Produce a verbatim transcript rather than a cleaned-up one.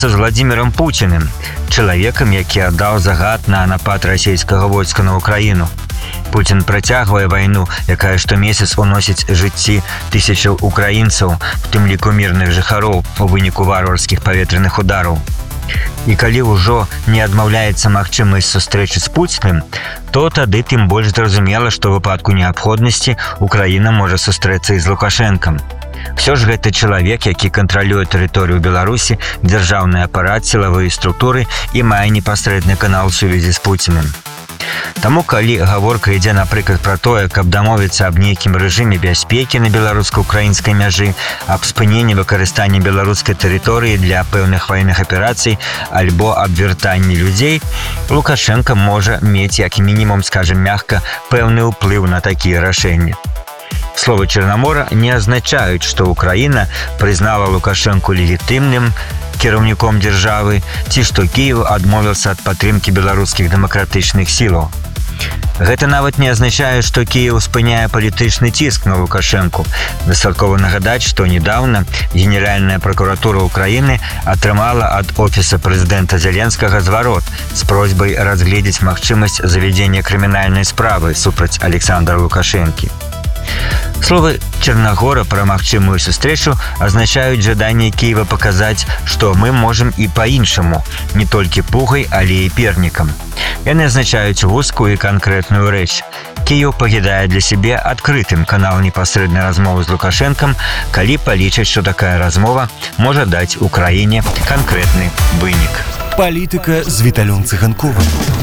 з Владимиром Путиным, чалавекам, які аддаў загад на напад расійскага войска на Украіну. Путін працягвае вайну, якая штомесяц уносіць жыцці тысячаў украінцаў, у тым ліку мірных жыхароў у выніку варварскіх паветраных удараў. І калі ўжо не адмаўляецца магчымасць сустрэчы з Пуціним, то тады тым больш зразумела, што ў выпадку неабходнасці Украіна можа сустрэцца і з Лукашэнкам. Всё ж гэта чалавек, які кантралюе тэрыторыю Беларусі, дзяржаўны апарат, сілавыя структуры і мае непасрэдны канал сувязі з Пуціним. Таму, калі гаворка ідзе, напрыклад, пра тое, каб дамовіцца аб нейкім рэжыме бяспекі на беларуска-украінскай мяжы, аб спыненні выкарыстання беларускай тэрыторыі для пэўных ваенных аперацый альбо аб вяртанні людзей, Лукашенко можа мець, як мінімум, скажем мягка, пэўны ўплыў на такія рашэнні. Словы Чорнамора не азначаюць, што Украіна прызнала Лукашэнку легітымным кіраўніком дзяржавы ці што Кіеў адмовіўся ад падтрымкі беларускіх дэмакратычных сілаў. Гэта нават не азначае, што Кіеў спыняе палітычны ціск на Лукашэнку. Дастаткова нагадаць, што недаўна Генеральная пракуратура Украіны атрымала ад офіса прэзідэнта Зеленскага зварот з просьбай разгледзець магчымасць завядзення крымінальнай справы супраць Александра Лукашэнкі. Словы Черногора пра магчымую сустрэчу азначаюць жаданне Кіева паказаць, што мы можам і па-іншаму, не толькі пугай, але і пернікам. Яны азначаюць вузкую і канкрэтную рэч. Кіеў пакідае для сябе адкрытым канал непасрэднай размовы з Лукашэнкам, калі палічыць, што такая размова можа даць Украіне канкрэтны вынік. Палітыка з Віталём Цыганковым.